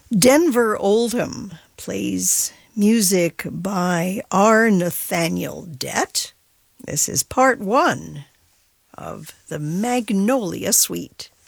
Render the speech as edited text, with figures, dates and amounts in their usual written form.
Denver Oldham plays music by R. Nathaniel Dett. This is part one of the Magnolia Suite.